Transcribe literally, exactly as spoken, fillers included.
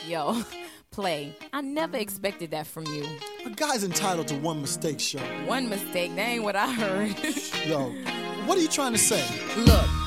Yo, Play, I never expected that from you. A guy's entitled to one mistake, Show. One mistake, that ain't what I heard. Yo, what are you trying to say? Look,